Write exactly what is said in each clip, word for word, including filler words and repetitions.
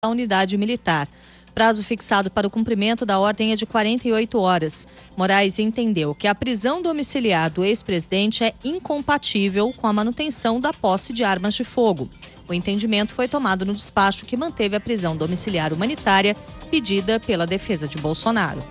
da unidade militar. Prazo fixado para o cumprimento da ordem é de quarenta e oito horas. Moraes entendeu que a prisão domiciliar do ex-presidente é incompatível com a manutenção da posse de armas de fogo. O entendimento foi tomado no despacho que manteve a prisão domiciliar humanitária pedida pela defesa de Bolsonaro.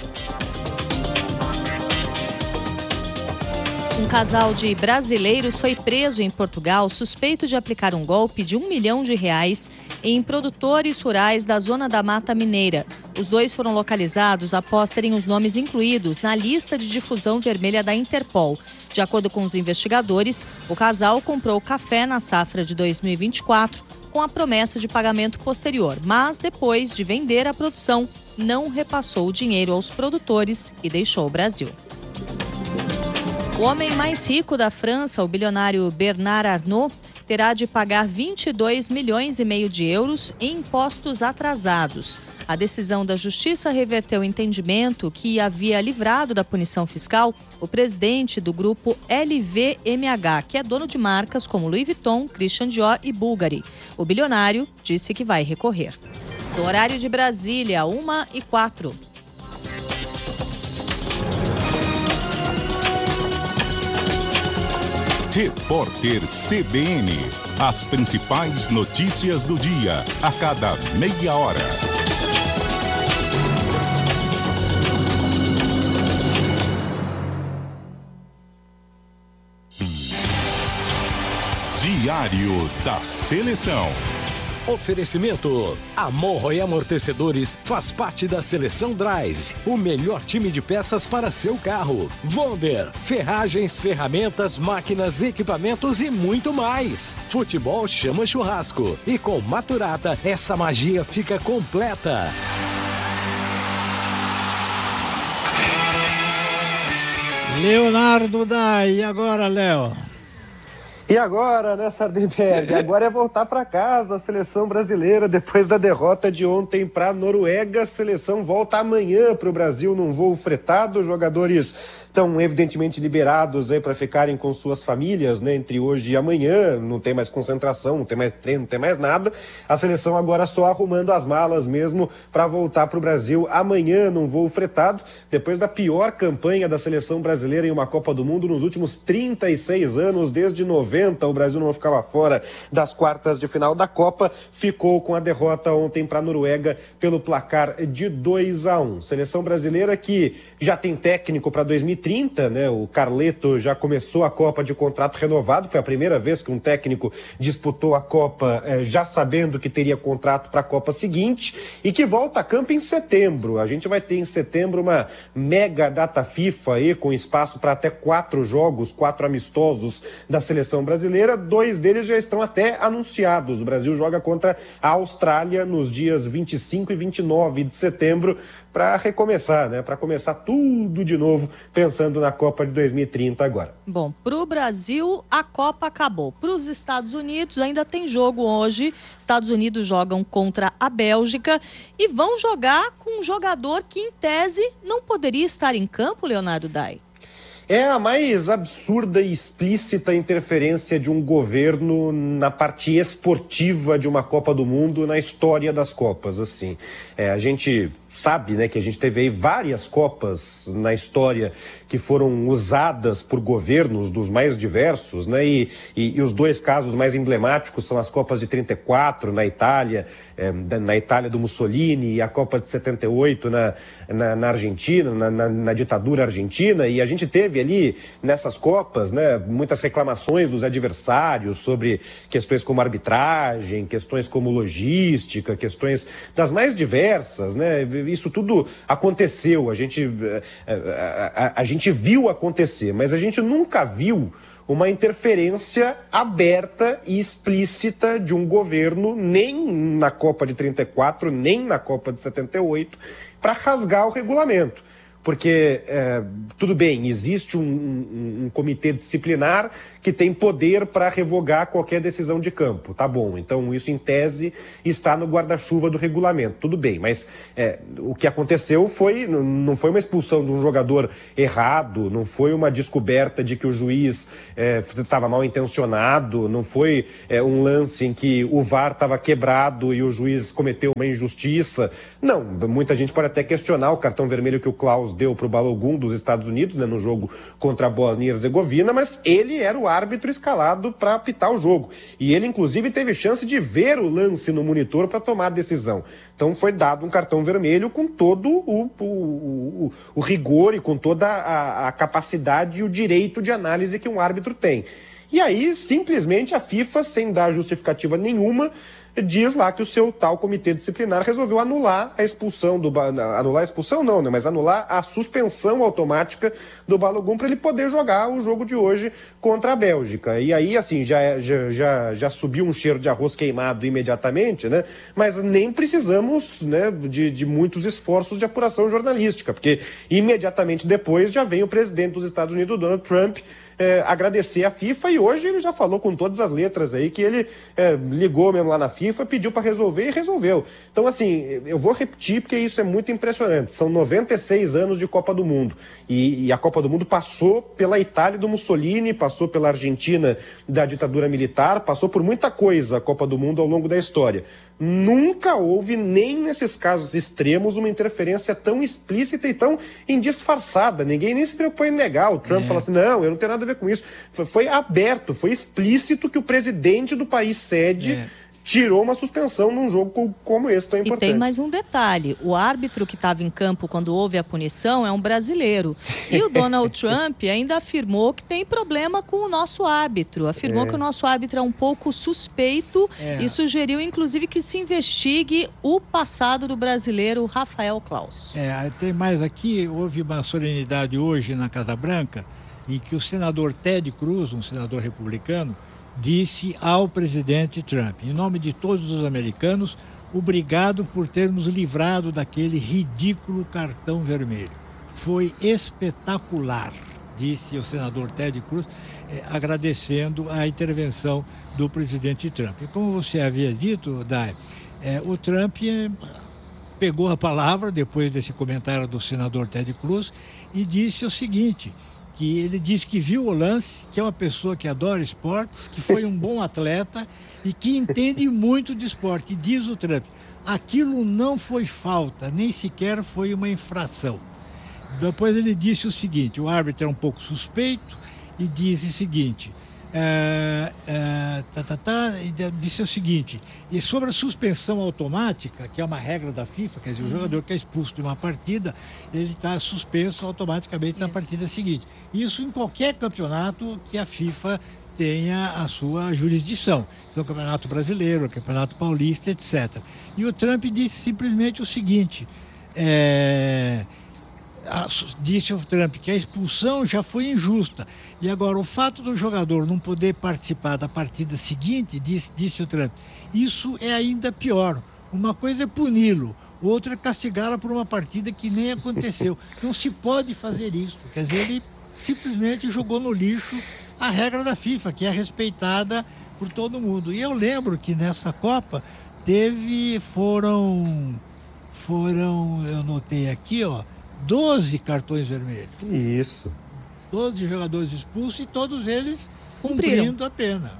Um casal de brasileiros foi preso em Portugal suspeito de aplicar um golpe de um milhão de reais em produtores rurais da zona da Mata Mineira. Os dois foram localizados após terem os nomes incluídos na lista de difusão vermelha da Interpol. De acordo com os investigadores, o casal comprou café na safra de dois mil e vinte e quatro com a promessa de pagamento posterior, mas depois de vender a produção, não repassou o dinheiro aos produtores e deixou o Brasil. O homem mais rico da França, o bilionário Bernard Arnault, terá de pagar vinte e dois milhões e meio de euros em impostos atrasados. A decisão da Justiça reverteu o entendimento que havia livrado da punição fiscal o presidente do grupo L V M H, que é dono de marcas como Louis Vuitton, Christian Dior e Bulgari. O bilionário disse que vai recorrer. Do horário de Brasília, uma e quatro. Repórter C B N. As principais notícias do dia, a cada meia hora. Diário da Seleção. Oferecimento: Amorro e Amortecedores faz parte da Seleção Drive, o melhor time de peças para seu carro. Vonder, ferragens, ferramentas, máquinas, equipamentos e muito mais. Futebol chama churrasco e com Maturata essa magia fica completa. Leonardo Dai, e agora, Léo? E agora, né, Sardenberg? Agora é voltar para casa a seleção brasileira depois da derrota de ontem para a Noruega. A seleção volta amanhã para o Brasil num voo fretado. Os jogadores estão evidentemente liberados aí para ficarem com suas famílias, né, entre hoje e amanhã. Não tem mais concentração, não tem mais treino, não tem mais nada. A seleção agora só arrumando as malas mesmo para voltar para o Brasil amanhã num voo fretado, depois da pior campanha da seleção brasileira em uma Copa do Mundo nos últimos trinta e seis anos, desde noventa. O Brasil não ficava fora das quartas de final da Copa, ficou com a derrota ontem para a Noruega pelo placar de dois a um. Seleção brasileira que já tem técnico para dois mil e trinta, né? O Carleto já começou a Copa de contrato renovado, foi a primeira vez que um técnico disputou a Copa eh, já sabendo que teria contrato para a Copa seguinte e que volta a campo em setembro. A gente vai ter em setembro uma mega data FIFA aí, com espaço para até quatro jogos, quatro amistosos da seleção brasileira, dois deles já estão até anunciados. O Brasil joga contra a Austrália nos dias vinte e cinco e vinte e nove de setembro para recomeçar, né? Para começar tudo de novo, pensando na Copa de dois mil e trinta agora. Bom, para o Brasil, a Copa acabou. Para os Estados Unidos, ainda tem jogo hoje. Estados Unidos jogam contra a Bélgica e vão jogar com um jogador que, em tese, não poderia estar em campo, Leonardo Dai. É a mais absurda e explícita interferência de um governo na parte esportiva de uma Copa do Mundo na história das Copas, assim. É, a gente sabe, né, que a gente teve aí várias Copas na história que foram usadas por governos dos mais diversos, né, e, e, e os dois casos mais emblemáticos são as Copas de trinta e quatro na Itália, é, na Itália do Mussolini, e a Copa de setenta e oito na, na, na Argentina, na, na, na ditadura argentina, e a gente teve ali nessas Copas, né, muitas reclamações dos adversários sobre questões como arbitragem, questões como logística, questões das mais diversas, né. Isso tudo aconteceu, a gente, a, a, a gente viu acontecer, mas a gente nunca viu uma interferência aberta e explícita de um governo, nem na Copa de trinta e quatro, nem na Copa de setenta e oito, para rasgar o regulamento. Porque, é, tudo bem, existe um, um, um comitê disciplinar que tem poder para revogar qualquer decisão de campo. Tá bom, então isso em tese está no guarda-chuva do regulamento, tudo bem, mas é, o que aconteceu foi, não foi uma expulsão de um jogador errado, não foi uma descoberta de que o juiz estava é, mal intencionado, não foi é, um lance em que o V A R estava quebrado e o juiz cometeu uma injustiça. Não, muita gente pode até questionar o cartão vermelho que o Klaus deu para o Balogun dos Estados Unidos, né, no jogo contra a Bósnia e Herzegovina, mas ele era o árbitro escalado para apitar o jogo. E ele, inclusive, teve chance de ver o lance no monitor para tomar a decisão. Então foi dado um cartão vermelho com todo o, o, o, o rigor e com toda a, a capacidade e o direito de análise que um árbitro tem. E aí, simplesmente, a FIFA, sem dar justificativa nenhuma, diz lá que o seu tal comitê disciplinar resolveu anular a expulsão do... Anular a expulsão não, né? Mas anular a suspensão automática do Balogun para ele poder jogar o jogo de hoje contra a Bélgica. E aí, assim, já, já, já, já subiu um cheiro de arroz queimado imediatamente, né? Mas nem precisamos, né, de, de muitos esforços de apuração jornalística, porque imediatamente depois já vem o presidente dos Estados Unidos, Donald Trump, É, agradecer a FIFA, e hoje ele já falou com todas as letras aí que ele é, ligou mesmo lá na FIFA, pediu para resolver e resolveu. Então, assim, eu vou repetir porque isso é muito impressionante. São noventa e seis anos de Copa do Mundo e, e a Copa do Mundo passou pela Itália do Mussolini, passou pela Argentina da ditadura militar, passou por muita coisa a Copa do Mundo ao longo da história. Nunca houve, nem nesses casos extremos, uma interferência tão explícita e tão indisfarçada. Ninguém nem se preocupou em negar. O Trump é. falou assim, não, eu não tenho nada a ver com isso. Foi, foi aberto, foi explícito que o presidente do país sede é. tirou uma suspensão num jogo como esse tão importante. E tem mais um detalhe, o árbitro que estava em campo quando houve a punição é um brasileiro. E o Donald Trump ainda afirmou que tem problema com o nosso árbitro. Afirmou é. que o nosso árbitro é um pouco suspeito é. e sugeriu, inclusive, que se investigue o passado do brasileiro Rafael Klaus. É, tem mais aqui, houve uma solenidade hoje na Casa Branca em que o senador Ted Cruz, um senador republicano, disse ao presidente Trump, em nome de todos os americanos, obrigado por ter nos livrado daquele ridículo cartão vermelho. Foi espetacular, disse o senador Ted Cruz, eh, agradecendo a intervenção do presidente Trump. E como você havia dito, Dai, eh, o Trump eh, pegou a palavra depois desse comentário do senador Ted Cruz e disse o seguinte, que ele disse que viu o lance, que é uma pessoa que adora esportes, que foi um bom atleta e que entende muito de esporte. E diz o Trump, aquilo não foi falta, nem sequer foi uma infração. Depois ele disse o seguinte, o árbitro é um pouco suspeito e disse o seguinte, é, é, tá, tá, tá, disse o seguinte, e sobre a suspensão automática, que é uma regra da FIFA, quer dizer, o jogador que é expulso de uma partida, ele está suspenso automaticamente na partida seguinte. Isso em qualquer campeonato que a FIFA tenha a sua jurisdição. Então, o Campeonato Brasileiro, o Campeonato Paulista, etcétera. E o Trump disse simplesmente o seguinte, é... disse o Trump que a expulsão já foi injusta e agora o fato do jogador não poder participar da partida seguinte, disse, disse o Trump, isso é ainda pior. Uma coisa é puni-lo, outra é castigá-lo por uma partida que nem aconteceu. Não se pode fazer isso. Quer dizer, ele simplesmente jogou no lixo a regra da FIFA, que é respeitada por todo mundo. E eu lembro que nessa Copa teve, foram, foram, eu notei aqui, ó, doze cartões vermelhos. Isso. doze jogadores expulsos e todos eles cumprindo a pena.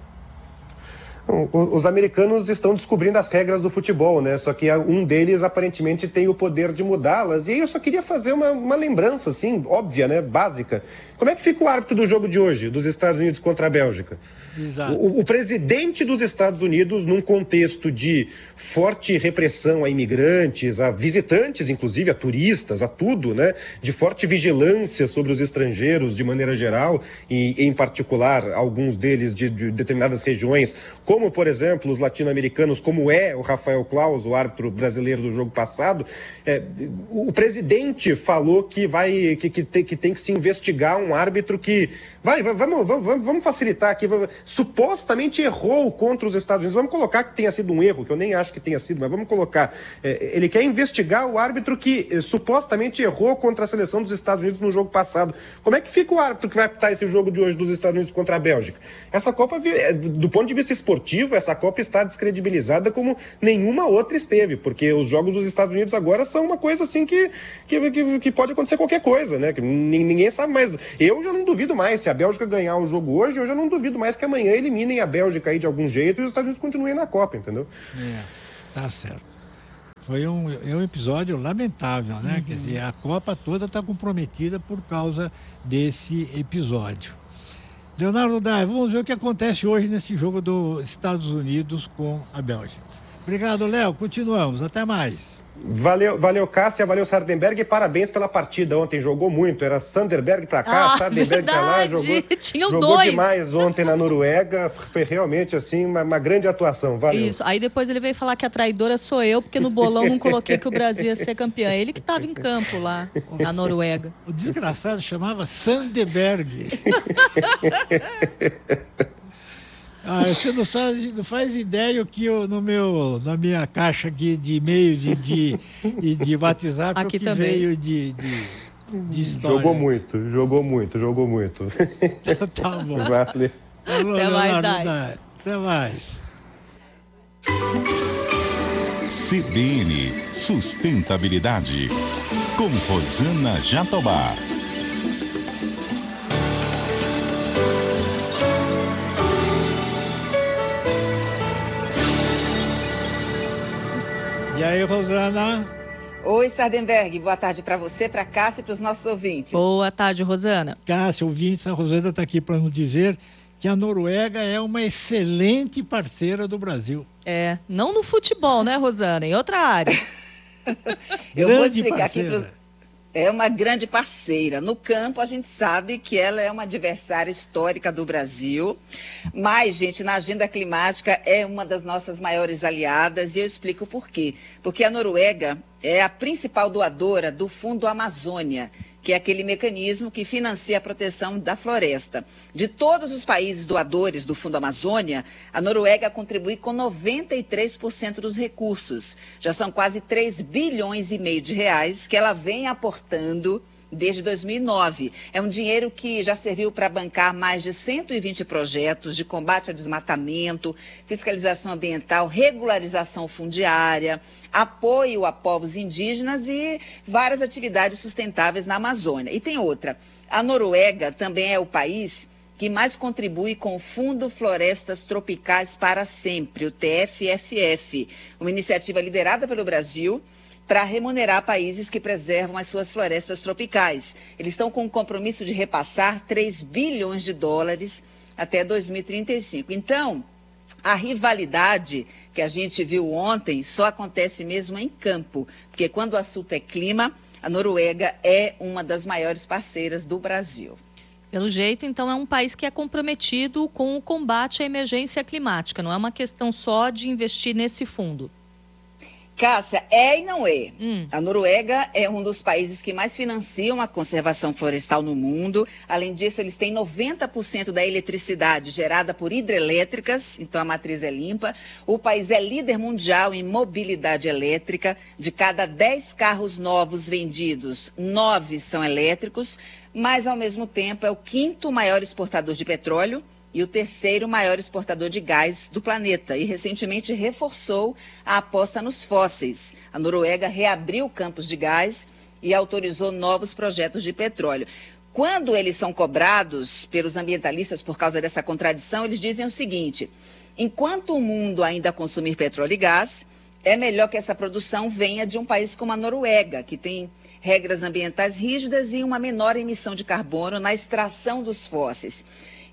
Os americanos estão descobrindo as regras do futebol, né? Só que um deles aparentemente tem o poder de mudá-las. E aí eu só queria fazer uma, uma lembrança, assim, óbvia, né? Básica. Como é que fica o árbitro do jogo de hoje, dos Estados Unidos contra a Bélgica? Exato. O, o presidente dos Estados Unidos, num contexto de forte repressão a imigrantes, a visitantes, inclusive a turistas, a tudo, né? De forte vigilância sobre os estrangeiros de maneira geral e, em particular, alguns deles de, de determinadas regiões, como, por exemplo, os latino-americanos, como é o Rafael Klaus, o árbitro brasileiro do jogo passado. É, o presidente falou que, vai, que, que, tem, que tem que se investigar um árbitro que, vai, vai vamos, vamos, vamos facilitar aqui, vamos, supostamente errou contra os Estados Unidos. Vamos colocar que tenha sido um erro, que eu nem acho que tenha sido, mas vamos colocar. É, ele quer investigar o árbitro que é, supostamente errou contra a seleção dos Estados Unidos no jogo passado. Como é que fica o árbitro que vai apitar esse jogo de hoje dos Estados Unidos contra a Bélgica? Essa Copa, do ponto de vista esportivo, essa Copa está descredibilizada como nenhuma outra esteve, porque os jogos dos Estados Unidos agora são uma coisa assim que, que, que, que pode acontecer qualquer coisa, né? Que ninguém sabe mais. Eu já não duvido mais, se a Bélgica ganhar o jogo hoje, eu já não duvido mais que amanhã eliminem a Bélgica aí de algum jeito e os Estados Unidos continuem na Copa, entendeu? É, tá certo. Foi um, é um episódio lamentável, né? Uhum. Quer dizer, a Copa toda está comprometida por causa desse episódio. Leonardo Dai, vamos ver o que acontece hoje nesse jogo dos Estados Unidos com a Bélgica. Obrigado, Léo. Continuamos. Até mais. Valeu, valeu, Cássia, valeu, Sardenberg, e parabéns pela partida ontem, jogou muito, era Sanderberg pra cá, ah, Sardenberg pra lá, jogou, Tinha jogou dois. demais ontem na Noruega, foi realmente assim, uma, uma grande atuação, valeu. Isso, aí depois ele veio falar que a traidora sou eu, porque no bolão não coloquei que o Brasil ia ser campeão, ele que estava em campo lá, na Noruega. O desgraçado chamava Sanderberg. Ah, você não, sabe, não faz ideia o que eu, no meu, na minha caixa aqui de e-mail de, de, de, de WhatsApp, aqui o que também veio de, de, de história. Jogou muito, jogou muito, jogou muito. Tá bom. Vale. Falou, Até mais, Leonardo, Dai. Até mais. C B N Sustentabilidade, com Rosana Jatobá. E aí, Rosana? Oi, Sardenberg. Boa tarde para você, para Cássia e para os nossos ouvintes. Boa tarde, Rosana. Cássia, ouvintes, a Rosana está aqui para nos dizer que a Noruega é uma excelente parceira do Brasil. É, não no futebol, né, Rosana? Em outra área. Eu Grande vou explicar parceira. aqui para os... É uma grande parceira. No campo, a gente sabe que ela é uma adversária histórica do Brasil. Mas, gente, na agenda climática é uma das nossas maiores aliadas. E eu explico por quê. Porque a Noruega é a principal doadora do Fundo Amazônia, que é aquele mecanismo que financia a proteção da floresta. De todos os países doadores do Fundo Amazônia, a Noruega contribui com noventa e três por cento dos recursos. Já são quase três bilhões e meio de reais que ela vem aportando desde dois mil e nove. É um dinheiro que já serviu para bancar mais de cento e vinte projetos de combate ao desmatamento, fiscalização ambiental, regularização fundiária, apoio a povos indígenas e várias atividades sustentáveis na Amazônia. E tem outra, a Noruega também é o país que mais contribui com o Fundo Florestas Tropicais para Sempre, o T F F F, uma iniciativa liderada pelo Brasil para remunerar países que preservam as suas florestas tropicais. Eles estão com o compromisso de repassar três bilhões de dólares até dois mil e trinta e cinco. Então, a rivalidade que a gente viu ontem só acontece mesmo em campo, porque quando o assunto é clima, a Noruega é uma das maiores parceiras do Brasil. Pelo jeito, então, é um país que é comprometido com o combate à emergência climática. Não é uma questão só de investir nesse fundo. Cássia, é e não é. Hum. A Noruega é um dos países que mais financiam a conservação florestal no mundo. Além disso, eles têm noventa por cento da eletricidade gerada por hidrelétricas, então a matriz é limpa. O país é líder mundial em mobilidade elétrica. De cada dez carros novos vendidos, nove são elétricos, mas ao mesmo tempo é o quinto maior exportador de petróleo e o terceiro maior exportador de gás do planeta, e recentemente reforçou a aposta nos fósseis. A Noruega reabriu campos de gás e autorizou novos projetos de petróleo. Quando eles são cobrados pelos ambientalistas por causa dessa contradição, eles dizem o seguinte: enquanto o mundo ainda consumir petróleo e gás, é melhor que essa produção venha de um país como a Noruega, que tem regras ambientais rígidas e uma menor emissão de carbono na extração dos fósseis.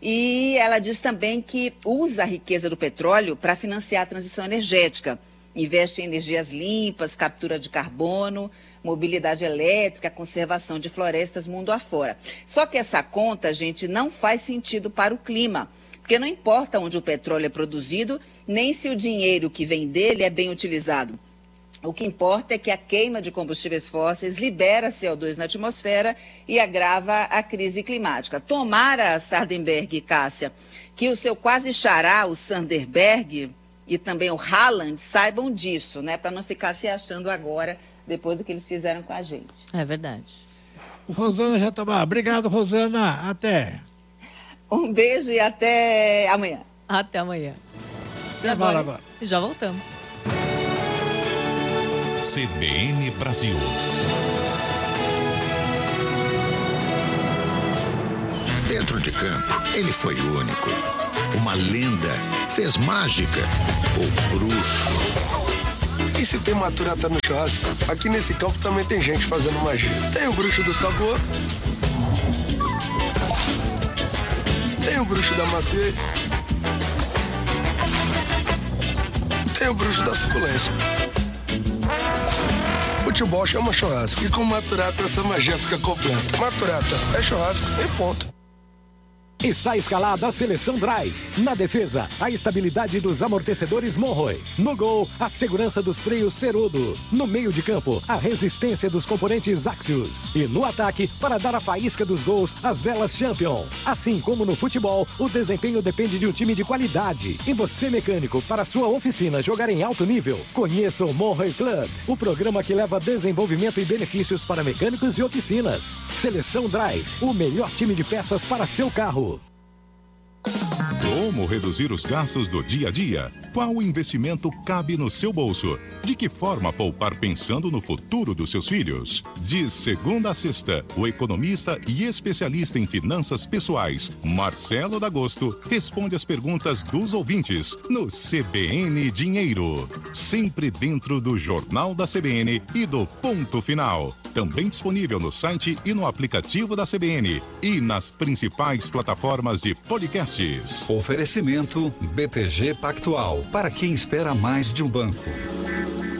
E ela diz também que usa a riqueza do petróleo para financiar a transição energética. Investe em energias limpas, captura de carbono, mobilidade elétrica, conservação de florestas mundo afora. Só que essa conta, gente, não faz sentido para o clima, porque não importa onde o petróleo é produzido, nem se o dinheiro que vem dele é bem utilizado. O que importa é que a queima de combustíveis fósseis libera C O dois na atmosfera e agrava a crise climática. Tomara, Sardenberg e Cássia, que o seu quase xará, o Sanderberg, e também o Haaland, saibam disso, né? Para não ficar se achando agora, depois do que eles fizeram com a gente. É verdade. Rosana Jatobá, obrigado, Rosana. Até. Um beijo e até amanhã. Até amanhã. E agora, agora. Já voltamos. C B N Brasil. Dentro de campo, ele foi único. Uma lenda, fez mágica ou bruxo. E se tem maturata no churrasco, aqui nesse campo também tem gente fazendo magia. Tem o bruxo do sabor, tem o bruxo da maciez, tem o bruxo da suculência. Futebol chama churrasco e com maturata essa magia fica completa. Maturata é churrasco e ponto. Está escalada a Seleção Drive. Na defesa, a estabilidade dos amortecedores Monroe. No gol, a segurança dos freios Ferodo. No meio de campo, a resistência dos componentes Axios. E no ataque, para dar a faísca dos gols, as velas Champion. Assim como no futebol, o desempenho depende de um time de qualidade. E você, mecânico, para sua oficina jogar em alto nível, conheça o Monroe Club, o programa que leva desenvolvimento e benefícios para mecânicos e oficinas. Seleção Drive, o melhor time de peças para seu carro. Como reduzir os gastos do dia a dia? Qual investimento cabe no seu bolso? De que forma poupar pensando no futuro dos seus filhos? De segunda a sexta, o economista e especialista em finanças pessoais, Marcelo D'Agosto, responde as perguntas dos ouvintes no C B N Dinheiro. Sempre dentro do Jornal da C B N e do Ponto Final. Também disponível no site e no aplicativo da C B N e nas principais plataformas de podcasts. Oferecimento B T G Pactual, para quem espera mais de um banco.